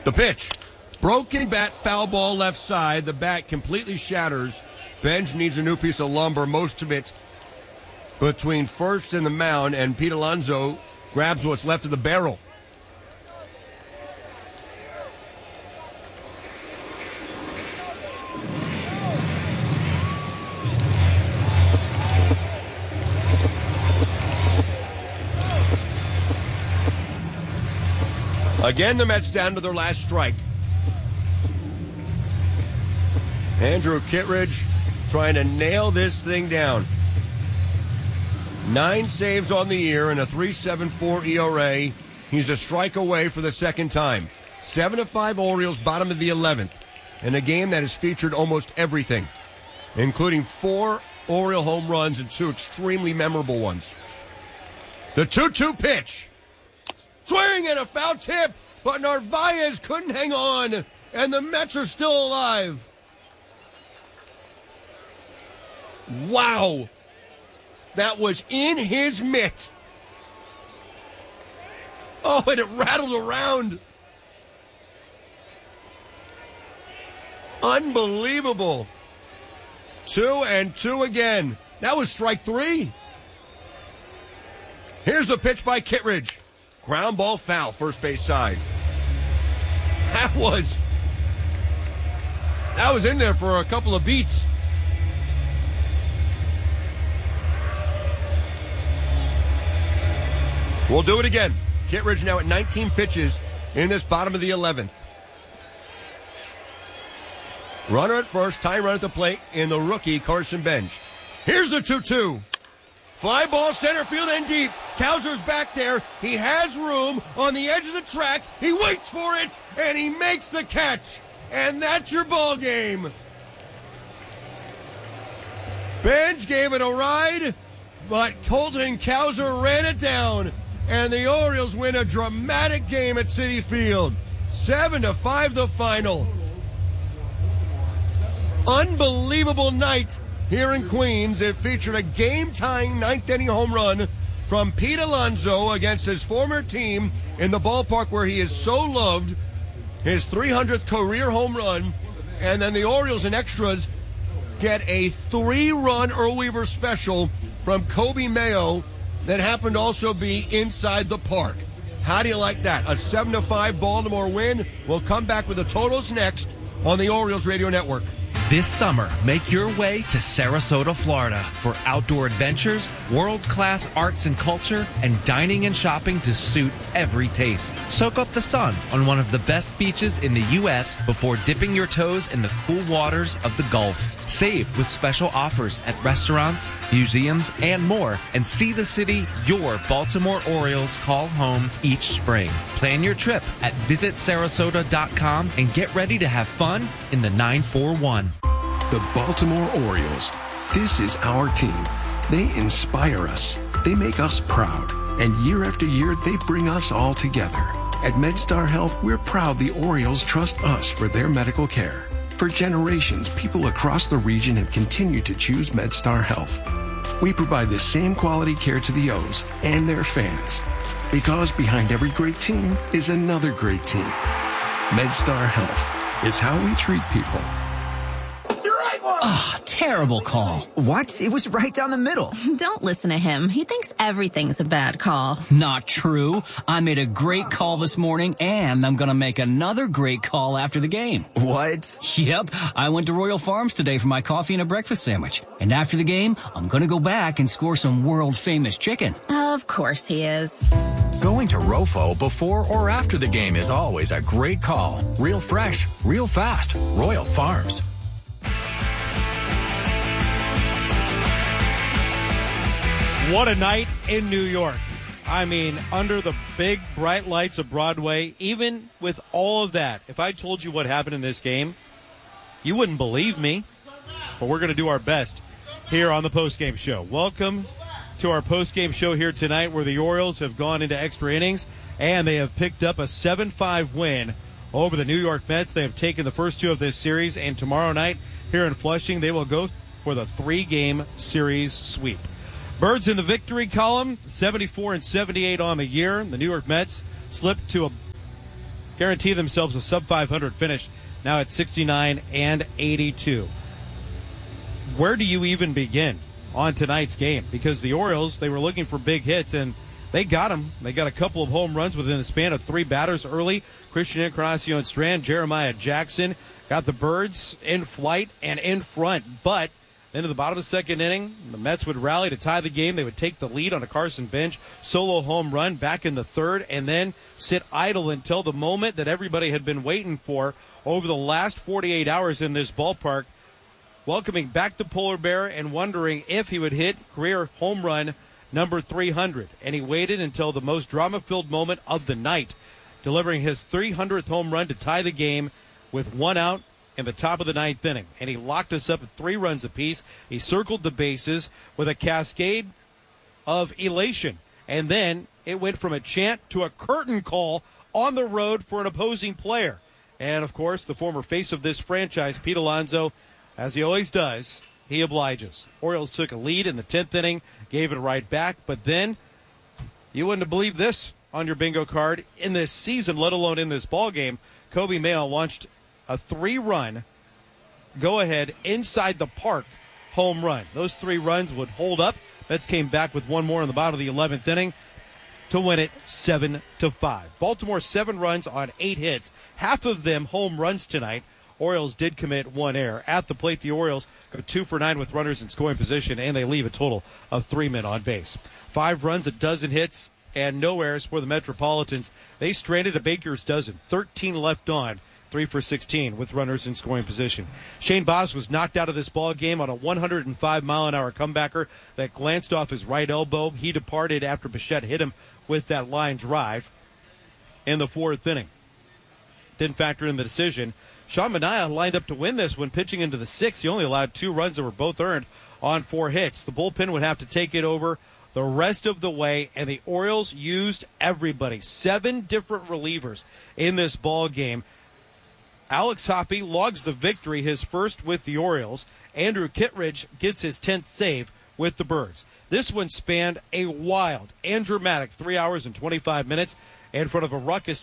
The pitch. Broken bat, foul ball left side. The bat completely shatters. Benj needs a new piece of lumber, most of it between first and the mound, and Pete Alonso grabs what's left of the barrel. Again, the Mets down to their last strike. Andrew Kittredge trying to nail this thing down. 9 saves on the year and a 3.74 ERA. He's a strike away for the second time. 7-5 Orioles, bottom of the 11th. In a game that has featured almost everything, including 4 Oriole home runs and 2 extremely memorable ones. The 2-2 pitch. Swing and a foul tip, but Narvaez couldn't hang on, and the Mets are still alive. Wow. That was in his mitt. Oh, and it rattled around. Unbelievable. 2-2 again. That was strike 3. Here's the pitch by Kittredge. Ground ball foul, first base side. That was in there for a couple of beats. We'll do it again. Kittredge now at 19 pitches in this bottom of the 11th. Runner at first, tie run at the plate in the rookie Carson Benj. Here's the 2-2. Fly ball center field and deep. Cowser's back there. He has room on the edge of the track. He waits for it, and he makes the catch. And that's your ball game. Benj gave it a ride, but Colton Cowser ran it down. And the Orioles win a dramatic game at Citi Field. 7-5 the final. Unbelievable night here in Queens. It featured a game-tying ninth-inning home run from Pete Alonso against his former team in the ballpark where he is so loved. His 300th career home run. And then the Orioles in extras get a 3-run Earl Weaver special from Kobe Mayo that happened to also be inside the park. How do you like that? A 7-5 Baltimore win. We'll come back with the totals next on the Orioles Radio Network. This summer, make your way to Sarasota, Florida for outdoor adventures, world-class arts and culture, and dining and shopping to suit every taste. Soak up the sun on one of the best beaches in the U.S. before dipping your toes in the cool waters of the Gulf. Save with special offers at restaurants, museums, and more, and see the city your Baltimore Orioles call home each spring. Plan your trip at visitsarasota.com and get ready to have fun in the 941. The Baltimore Orioles. This is our team. They inspire us. They make us proud. And year after year, they bring us all together. At MedStar Health, we're proud the Orioles trust us for their medical care. For generations, people across the region have continued to choose MedStar Health. We provide the same quality care to the O's and their fans. Because behind every great team is another great team. MedStar Health. It's how we treat people. Oh, terrible call. What? It was right down the middle. Don't listen to him. He thinks everything's a bad call. Not true. I made a great call this morning, and I'm going to make another great call after the game. What? Yep. I went to Royal Farms today for my coffee and a breakfast sandwich. And after the game, I'm going to go back and score some world-famous chicken. Of course he is. Going to Rofo before or after the game is always a great call. Real fresh, real fast. Royal Farms. What a night in New York. I mean, under the big, bright lights of Broadway, even with all of that, if I told you what happened in this game, you wouldn't believe me. But we're going to do our best here on the postgame show. Welcome to our postgame show here tonight, where the Orioles have gone into extra innings, and they have picked up a 7-5 win over the New York Mets. They have taken the first 2 of this series, and tomorrow night here in Flushing, they will go for the 3-game series sweep. Birds in the victory column, 74 and 78 on the year. The New York Mets slipped to guarantee themselves a sub-500 finish, now at 69 and 82. Where do you even begin on tonight's game? Because the Orioles, they were looking for big hits, and they got them. They got a couple of home runs within the span of 3 batters early. Christian Encarnacion Strand, Jeremiah Jackson got the Birds in flight and in front. But then at the bottom of the second inning, the Mets would rally to tie the game. They would take the lead on a Carson Bench solo home run back in the third, and then sit idle until the moment that everybody had been waiting for over the last 48 hours in this ballpark, welcoming back the Polar Bear and wondering if he would hit career home run number 300. And he waited until the most drama-filled moment of the night, delivering his 300th home run to tie the game with 1 out in the top of the 9th inning. And he locked us up at 3 runs apiece. He circled the bases with a cascade of elation. And then it went from a chant to a curtain call on the road for an opposing player. And, of course, the former face of this franchise, Pete Alonso, as he always does, he obliges. Orioles took a lead in the 10th inning, gave it right back, but then you wouldn't have believed this on your bingo card in this season, let alone in this ball game. Coby Mayo launched a 3-run go-ahead inside the park home run. Those 3 runs would hold up. Mets came back with 1 more in the bottom of the 11th inning to win it 7-5. Baltimore 7 runs on 8 hits, half of them home runs tonight. Orioles did commit 1 error. At the plate, the Orioles go 2 for 9 with runners in scoring position, and they leave a total of 3 men on base. 5 runs, a dozen hits, and no errors for the Metropolitans. They stranded a baker's dozen, 13 left on, 3 for 16 with runners in scoring position. Shane Baz was knocked out of this ball game on a 105-mile-an-hour comebacker that glanced off his right elbow. He departed after Bichette hit him with that line drive in the 4th inning. Didn't factor in the decision. Sean Manaea lined up to win this when pitching into the 6th. He only allowed 2 runs that were both earned on 4 hits. The bullpen would have to take it over the rest of the way, and the Orioles used everybody. 7 different relievers in this ball game. Alex Hoppe logs the victory, his first with the Orioles. Andrew Kittredge gets his 10th save with the Birds. This one spanned a wild and dramatic 3 hours and 25 minutes in front of a ruckus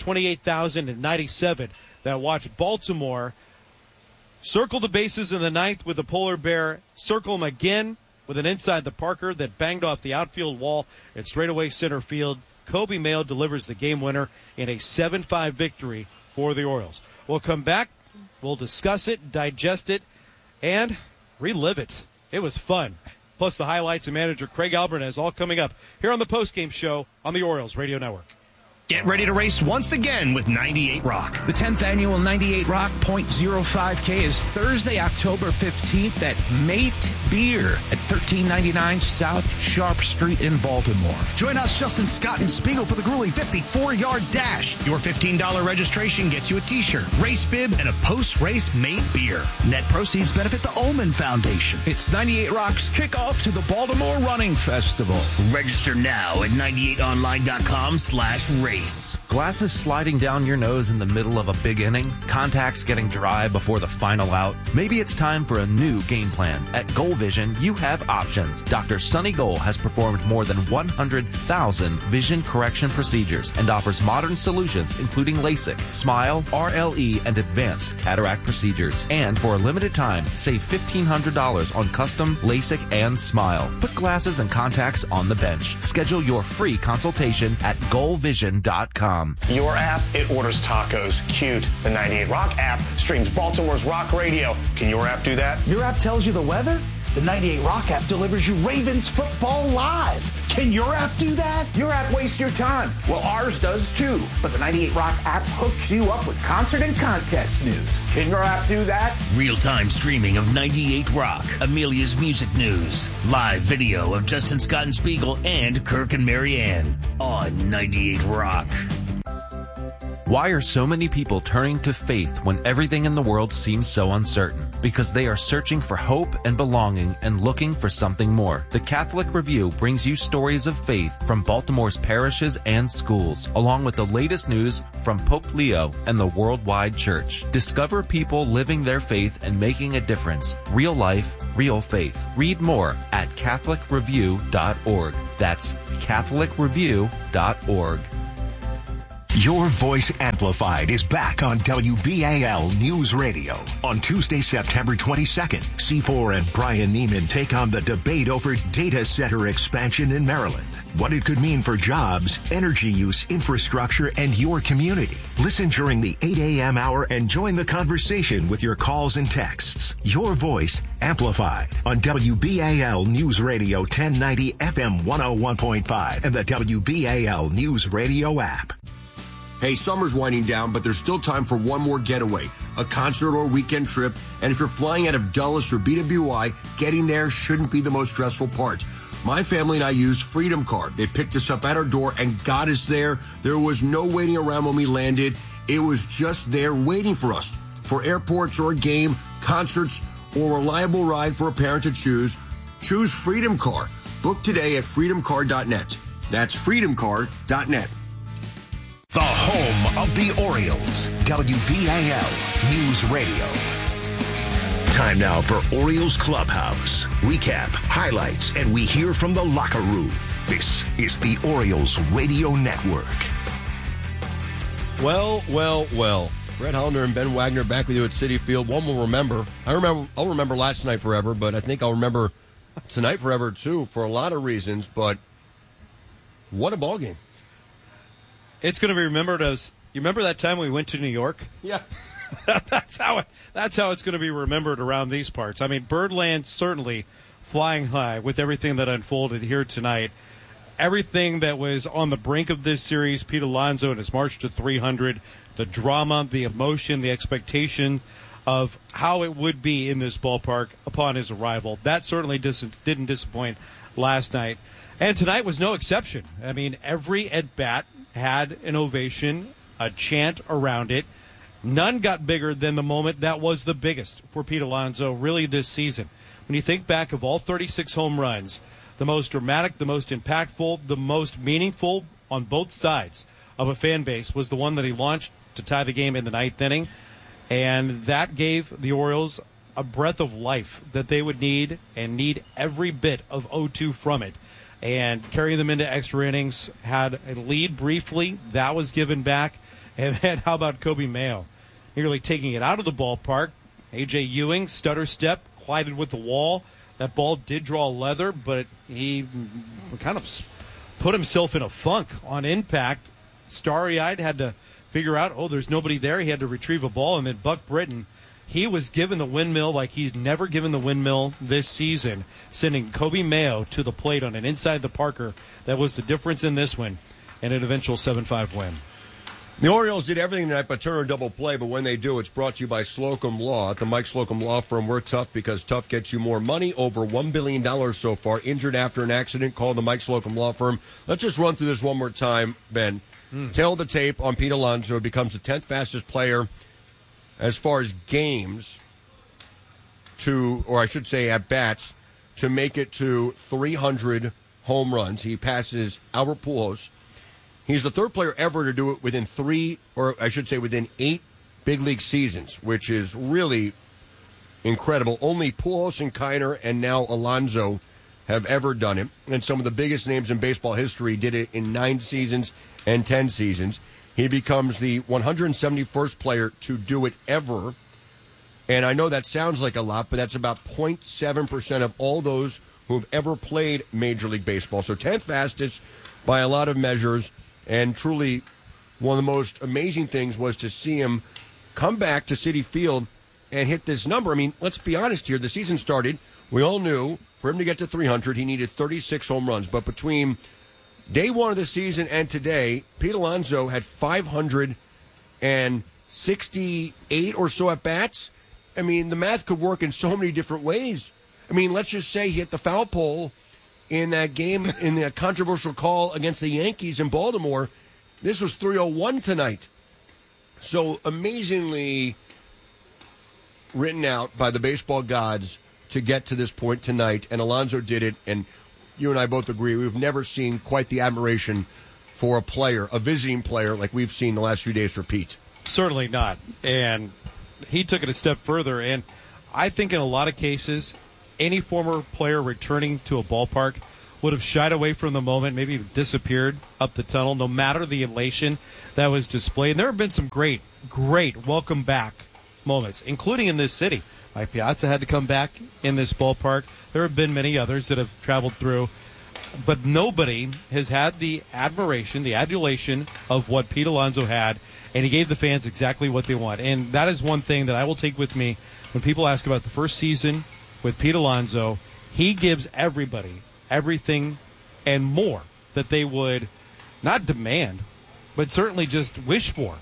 28,097 that watched Baltimore circle the bases in the 9th with the Polar Bear, circle him again with an inside the Parker that banged off the outfield wall and straightaway center field. Coby Mayo delivers the game winner in a 7-5 victory for the Orioles. We'll come back, we'll discuss it, digest it, and relive it. It was fun. Plus the highlights and manager Craig Alvarez all coming up here on the postgame show on the Orioles Radio Network. Get ready to race once again with 98 Rock. The 10th annual 98 Rock .05K is Thursday, October 15th at Mate Beer at 1399 South Sharp Street in Baltimore. Join us, Justin Scott and Spiegel, for the grueling 54-yard dash. Your $15 registration gets you a t-shirt, race bib, and a post-race Mate Beer. Net proceeds benefit the Ullman Foundation. It's 98 Rock's kickoff to the Baltimore Running Festival. Register now at 98online.com/race. Glasses sliding down your nose in the middle of a big inning? Contacts getting dry before the final out? Maybe it's time for a new game plan. At Goal Vision, you have options. Dr. Sonny Goal has performed more than 100,000 vision correction procedures and offers modern solutions including LASIK, SMILE, RLE, and advanced cataract procedures. And for a limited time, save $1,500 on custom LASIK and SMILE. Put glasses and contacts on the bench. Schedule your free consultation at goalvision.com. Your app, it orders tacos. Cute. The 98 Rock app streams Baltimore's rock radio. Can your app do that? Your app tells you the weather? The 98 Rock app delivers you Ravens football live. Can your app do that? Your app wastes your time. Well, ours does too. But the 98 Rock app hooks you up with concert and contest news. Can your app do that? Real-time streaming of 98 Rock, Amelia's music news, live video of Justin Scott and Spiegel and Kirk and Marianne on 98 Rock. Why are so many people turning to faith when everything in the world seems so uncertain? Because they are searching for hope and belonging and looking for something more. The Catholic Review brings you stories of faith from Baltimore's parishes and schools, along with the latest news from Pope Leo and the worldwide church. Discover people living their faith and making a difference. Real life, real faith. Read more at CatholicReview.org. That's CatholicReview.org. Your Voice Amplified is back on WBAL News Radio. On Tuesday, September 22nd, C4 and Brian Neiman take on the debate over data center expansion in Maryland. What it could mean for jobs, energy use, infrastructure, and your community. Listen during the 8 a.m. hour and join the conversation with your calls and texts. Your Voice Amplified on WBAL News Radio 1090 FM 101.5 and the WBAL News Radio app. Hey, summer's winding down, but there's still time for one more getaway, a concert or weekend trip. And if you're flying out of Dulles or BWI, getting there shouldn't be the most stressful part. My family and I used Freedom Card. They picked us up at our door and got us there. There was no waiting around when we landed. It was just there waiting for us. For airports or a game, concerts, or a reliable ride for a parent to choose Freedom Card. Book today at freedomcard.net. That's freedomcard.net. The home of the Orioles, WBAL News Radio. Time now for Orioles Clubhouse. Recap, highlights, and we hear from the locker room. This is the Orioles Radio Network. Well. Brett Hollander and Ben Wagner back with you at Citi Field. One will remember. I'll remember last night forever, but I think I'll remember tonight forever, too, for a lot of reasons. But what a ball game. It's going to be remembered as, you remember that time we went to New York? Yeah. That's how it's going to be remembered around these parts. I mean, Birdland certainly flying high with everything that unfolded here tonight. Everything that was on the brink of this series, Pete Alonso and his march to 300, the drama, the emotion, the expectations of how it would be in this ballpark upon his arrival. That certainly didn't disappoint last night. And tonight was no exception. I mean, every at-bat had an ovation, a chant around it. None got bigger than the moment that was the biggest for Pete Alonso really this season. When you think back of all 36 home runs, the most dramatic, the most impactful, the most meaningful on both sides of a fan base was the one that he launched to tie the game in the ninth inning. And that gave the Orioles a breath of life that they would need and need every bit of O2 from it. And carry them into extra innings, had a lead briefly. That was given back. And then how about Kobe Mayo? Nearly taking it out of the ballpark. A.J. Ewing, stutter step, collided with the wall. That ball did draw leather, but he kind of put himself in a funk on impact. Starry-eyed, had to figure out, there's nobody there. He had to retrieve a ball. And then Buck Britton, he was given the windmill like he's never given the windmill this season, sending Kobe Mayo to the plate on an inside the Parker. That was the difference in this one, and an eventual 7-5 win. The Orioles did everything tonight but turn a double play, but when they do, it's brought to you by Slocum Law. At the Mike Slocum Law Firm, we're tough because tough gets you more money. Over $1 billion so far. Injured after an accident, call the Mike Slocum Law Firm. Let's just run through this one more time, Ben. Tell the tape on Pete Alonso. Becomes the 10th fastest player as far as games at bats, to make it to 300 home runs. He passes Albert Pujols. He's the third player ever to do it within within 8 big league seasons, which is really incredible. Only Pujols and Kiner and now Alonso have ever done it. And some of the biggest names in baseball history did it in 9 seasons and 10 seasons. He becomes the 171st player to do it ever. And I know that sounds like a lot, but that's about 0.7% of all those who have ever played Major League Baseball. So 10th fastest by a lot of measures. And truly, one of the most amazing things was to see him come back to Citi Field and hit this number. I mean, let's be honest here. The season started. We all knew for him to get to 300, he needed 36 home runs. But between day one of the season and today, Pete Alonso had 568 or so at-bats. I mean, the math could work in so many different ways. I mean, let's just say he hit the foul pole in that game, in the controversial call against the Yankees in Baltimore. This was 301 tonight. So amazingly written out by the baseball gods to get to this point tonight. And Alonso did it, and you and I both agree we've never seen quite the admiration for a player, a visiting player, like we've seen the last few days for Pete. Certainly not. And he took it a step further. And I think in a lot of cases, any former player returning to a ballpark would have shied away from the moment, maybe disappeared up the tunnel, no matter the elation that was displayed. And there have been some great welcome back moments, including in this city. Mike Piazza had to come back in this ballpark. There have been many others that have traveled through. But nobody has had the admiration, the adulation of what Pete Alonso had, and he gave the fans exactly what they want. And that is one thing that I will take with me when people ask about the first season with Pete Alonso. He gives everybody everything and more that they would not demand, but certainly just wish for.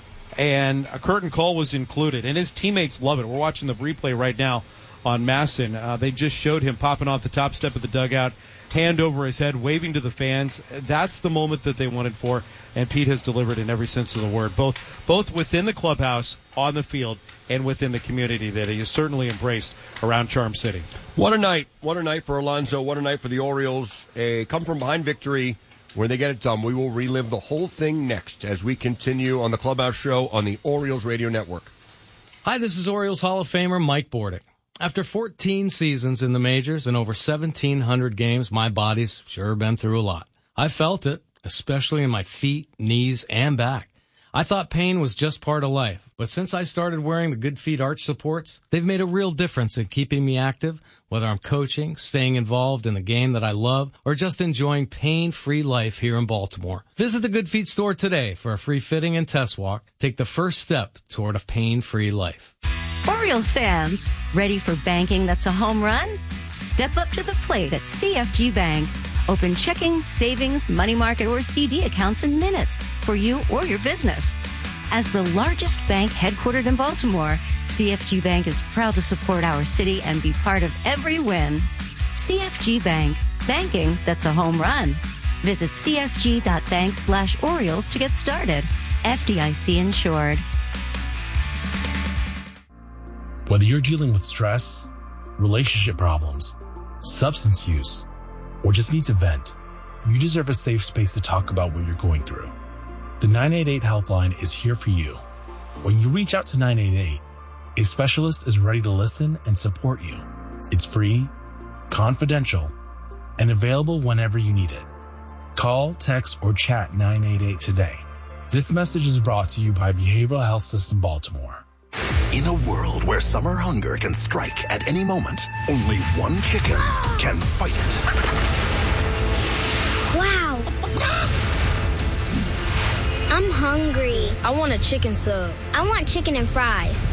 And a curtain call was included, and his teammates love it. We're watching the replay right now on MASN. They just showed him popping off the top step of the dugout, hand over his head, waving to the fans. That's the moment that they wanted for, and Pete has delivered in every sense of the word, both within the clubhouse, on the field, and within the community that he has certainly embraced around Charm City. What a night for Alonso. What a night for the Orioles. A come-from-behind victory where they get it done. We will relive the whole thing next as we continue on the Clubhouse Show on the Orioles Radio Network. Hi, this is Orioles Hall of Famer Mike Bordick. After 14 seasons in the majors and over 1,700 games, my body's sure been through a lot. I felt it, especially in my feet, knees, and back. I thought pain was just part of life, but since I started wearing the Good Feet arch supports, they've made a real difference in keeping me active, whether I'm coaching, staying involved in the game that I love, or just enjoying pain-free life here in Baltimore. Visit the Good Feet store today for a free fitting and test walk. Take the first step toward a pain-free life. Orioles fans, ready for banking that's a home run? Step up to the plate at CFG Bank. Open checking, savings, money market, or CD accounts in minutes for you or your business. As the largest bank headquartered in Baltimore, CFG Bank is proud to support our city and be part of every win. CFG Bank, banking that's a home run. Visit cfg.bank/Orioles to get started. FDIC insured. Whether you're dealing with stress, relationship problems, substance use, or just need to vent, you deserve a safe space to talk about what you're going through. The 988 helpline is here for you. When you reach out to 988, a specialist is ready to listen and support you. It's free, confidential, and available whenever you need it. Call, text, or chat 988 today. This message is brought to you by Behavioral Health System Baltimore. In a world where summer hunger can strike at any moment, only one chicken can fight it. Wow! I'm hungry. I want a chicken sub. I want chicken and fries.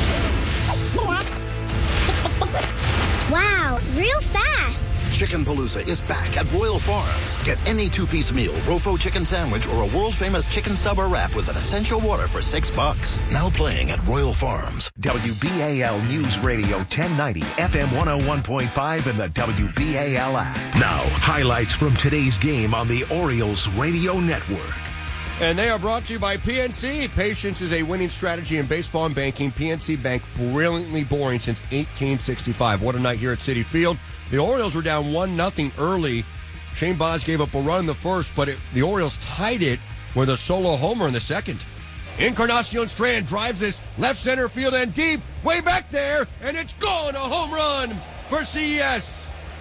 Wow, real fast. Chicken Palooza is back at Royal Farms. Get any two-piece meal, Rofo chicken sandwich, or a world-famous chicken sub or wrap with an essential water for $6. Now playing at Royal Farms. WBAL News Radio 1090, FM 101.5, and the WBAL app. Now, highlights from today's game on the Orioles Radio Network. And they are brought to you by PNC. Patience is a winning strategy in baseball and banking. PNC Bank, brilliantly boring since 1865. What a night here at Citi Field. The Orioles were down 1-0 early. Shane Baz gave up a run in the first, but the Orioles tied it with a solo homer in the second. Encarnacion Strand drives this left center field and deep, way back there, and it's gone. A home run for CES.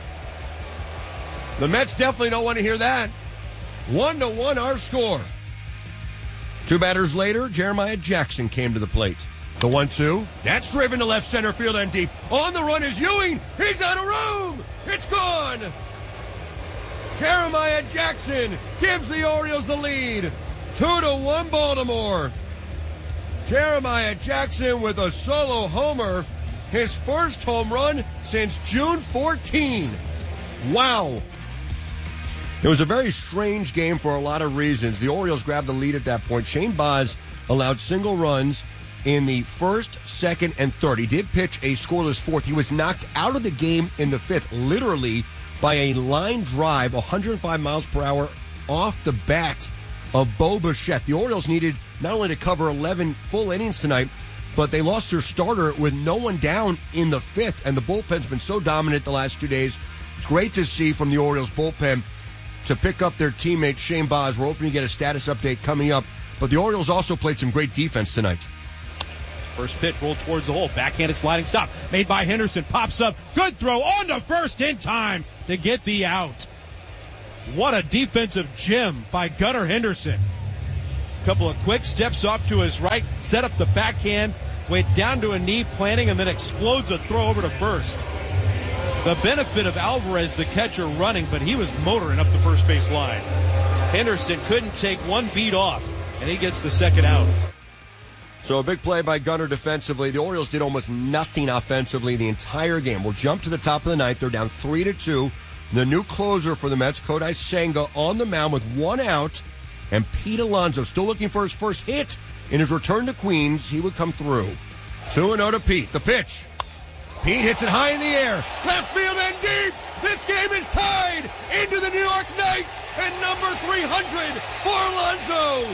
The Mets definitely don't want to hear that. 1-1 our score. Two batters later, Jeremiah Jackson came to the plate. The 1-2. That's driven to left center field and deep. On the run is Ewing. He's out of room. It's gone. Jeremiah Jackson gives the Orioles the lead. 2-1 Baltimore. Jeremiah Jackson with a solo homer. His first home run since June 14. Wow. It was a very strange game for a lot of reasons. The Orioles grabbed the lead at that point. Shane Baz allowed single runs in the first, second, and third. He did pitch a scoreless fourth. He was knocked out of the game in the fifth, literally by a line drive, 105 miles per hour off the bat of Bo Bichette. The Orioles needed not only to cover 11 full innings tonight, but they lost their starter with no one down in the fifth, and the bullpen's been so dominant the last 2 days. It's great to see from the Orioles bullpen to pick up their teammate Shane Baz. We're hoping to get a status update coming up, but the Orioles also played some great defense tonight. First pitch rolled towards the hole. Backhanded sliding stop made by Henderson. Pops up. Good throw on to first in time to get the out. What a defensive gem by Gunnar Henderson. Couple of quick steps off to his right, set up the backhand, went down to a knee, planting, and then explodes a throw over to first. The benefit of Alvarez, the catcher, running, but he was motoring up the first base line. Henderson couldn't take one beat off, and he gets the second out. So a big play by Gunnar defensively. The Orioles did almost nothing offensively the entire game. We'll jump to the top of the ninth. They're down 3-2. The new closer for the Mets, Kodai Senga, on the mound with one out. And Pete Alonso still looking for his first hit in his return to Queens. He would come through. 2-0 to Pete. The pitch. Pete hits it high in the air. Left field and deep. This game is tied into the New York Knights and number 300 for Alonso.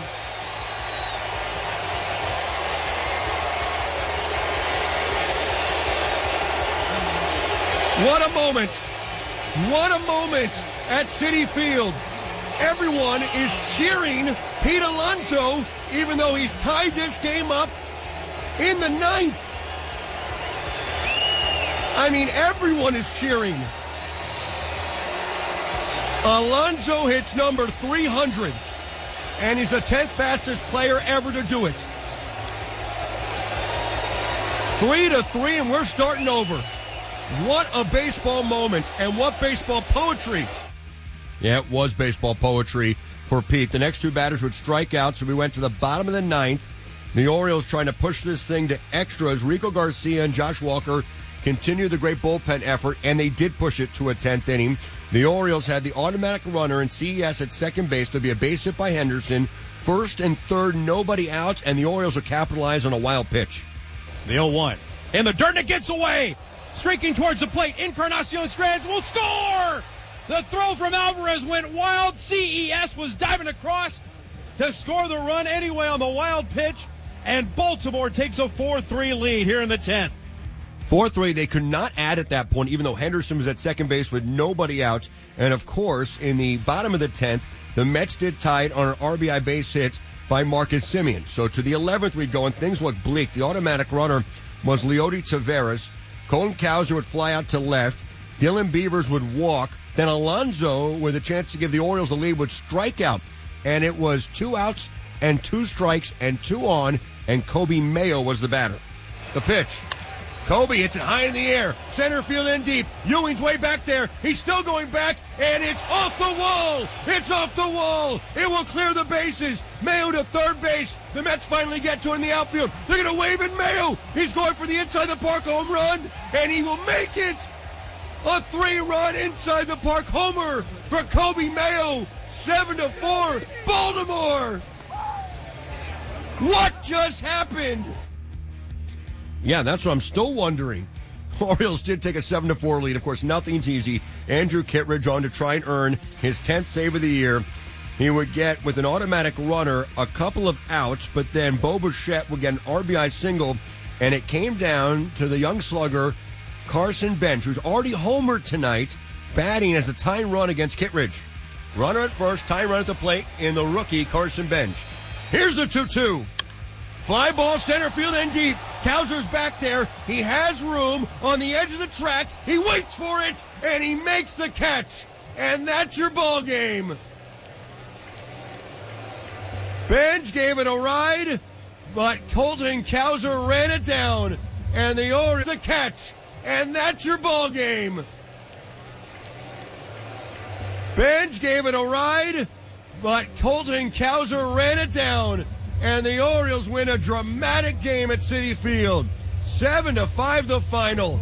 What a moment. What a moment at Citi Field. Everyone is cheering Pete Alonso, even though he's tied this game up in the ninth. I mean, everyone is cheering. Alonso hits number 300, and he's the 10th fastest player ever to do it. 3-3, and we're starting over. What a baseball moment, and what baseball poetry. Yeah, it was baseball poetry for Pete. The next two batters would strike out, so we went to the bottom of the ninth. The Orioles trying to push this thing to extras. Rico Garcia and Josh Walker continue the great bullpen effort, and they did push it to a 10th inning. The Orioles had the automatic runner in CES at second base. There'd be a base hit by Henderson. First and third, nobody out, and the Orioles will capitalize on a wild pitch. The 0-1. In the dirt, and it gets away. Streaking towards the plate. Encarnacion Strand will score! The throw from Alvarez went wild. CES was diving across to score the run anyway on the wild pitch. And Baltimore takes a 4-3 lead here in the 10th. 4-3, they could not add at that point, even though Henderson was at second base with nobody out. And, of course, in the bottom of the 10th, the Mets did tie it on an RBI base hit by Marcus Semien. So to the 11th we go, and things look bleak. The automatic runner was Leody Taveras. Colton Cowser would fly out to left. Dylan Beavers would walk. Then Alonso, with a chance to give the Orioles a lead, would strike out. And it was 2 outs and 2 strikes and 2 on, and Kobe Mayo was the batter. The pitch. Kobe hits it high in the air. Center field in deep. Ewing's way back there. He's still going back, and it's off the wall. It's off the wall. It will clear the bases. Mayo to third base. The Mets finally get to it in the outfield. They're going to wave at Mayo. He's going for the inside the park home run, and he will make it. A 3-run inside the park homer for Kobe Mayo. 7-4, Baltimore. What just happened? Yeah, that's what I'm still wondering. Orioles did take a 7-4 lead. Of course, nothing's easy. Andrew Kittredge on to try and earn his 10th save of the year. He would get, with an automatic runner, a couple of outs, but then Bo Bichette would get an RBI single, and it came down to the young slugger, Carson Bench, who's already homered tonight, batting as a tying run against Kittredge. Runner at first, tying run at the plate in the rookie, Carson Bench. Here's the 2-2. Fly ball center field and deep. Cowser's back there. He has room on the edge of the track. He waits for it, and he makes the catch. And that's your ball game. Bench gave it a ride, but Colton Cowser ran it down. And the Orioles the catch. And that's your ball game. Bench gave it a ride, but Colton Cowser ran it down. And the Orioles win a dramatic game at Citi Field. 7-5 the final.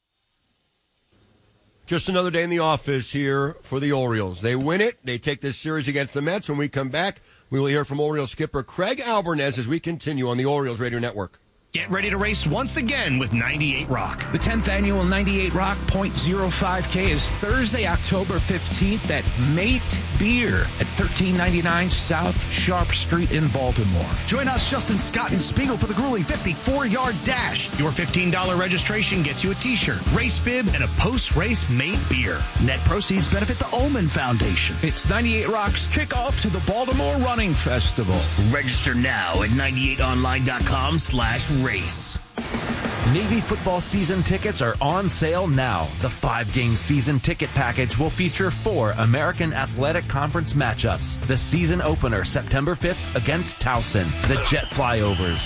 Just another day in the office here for the Orioles. They win it. They take this series against the Mets. When we come back, we will hear from Orioles skipper Craig Albarnez as we continue on the Orioles Radio Network. Get ready to race once again with 98 Rock. The 10th annual 98 Rock .05K is Thursday, October 15th at Mate Beer at 1399 South Sharp Street in Baltimore. Join us, Justin Scott and Spiegel, for the grueling 54-yard dash. Your $15 registration gets you a t-shirt, race bib, and a post-race Mate Beer. Net proceeds benefit the Ullman Foundation. It's 98 Rock's kickoff to the Baltimore Running Festival. Register now at 98online.com/race. Navy football season tickets are on sale now. The 5-game season ticket package will feature 4 American Athletic Conference matchups. The season opener September 5th against Towson, the Jet Flyovers,